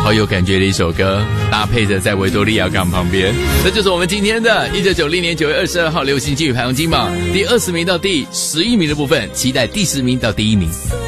好有感觉的一首歌，搭配着在维多利亚港旁边。这就是我们今天的1990年9月22号流行金曲排行金榜第20名到第11名的部分，期待第10名到第1名。